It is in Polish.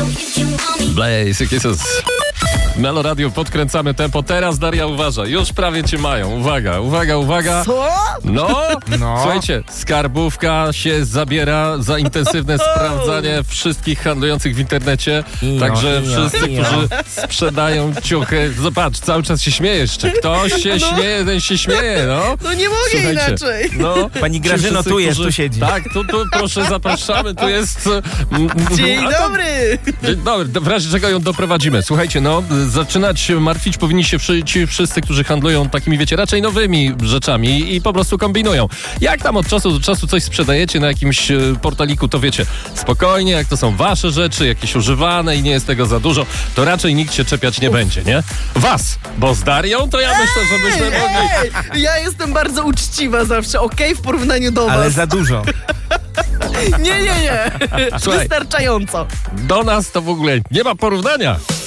Blaze, Jesus. Melo Radio, podkręcamy tempo. Teraz, Daria, uważa. Już prawie cię mają. Uwaga, uwaga, uwaga. Co? No. Słuchajcie, skarbówka się zabiera za intensywne sprawdzanie wszystkich handlujących w internecie. Także wszyscy, którzy sprzedają ciuchy. Zobacz, cały czas się śmiejesz. Czy ktoś się śmieje, ten się śmieje, no. No nie mogę Słuchajcie, inaczej. No, Pani Grażyno, wszyscy, tu jest, którzy- tu siedzi. Tak, tu proszę, zapraszamy, tu jest... Dzień A to- dobry. Dzień dobry, w razie czego ją doprowadzimy. Słuchajcie, no, zaczynać się martwić powinni się ci wszyscy, którzy handlują takimi, wiecie, raczej nowymi rzeczami i po prostu kombinują. Jak tam od czasu do czasu coś sprzedajecie na jakimś portaliku, to wiecie, spokojnie, jak to są wasze rzeczy, jakieś używane i nie jest tego za dużo, to raczej nikt się czepiać nie będzie, nie? Was, bo z Darią to ja myślę, że byśmy mogli... Ej, ja jestem bardzo uczciwa zawsze, okej? W porównaniu do Ale was. za dużo. Nie. Słuchaj. Wystarczająco. Do nas to w ogóle nie ma porównania.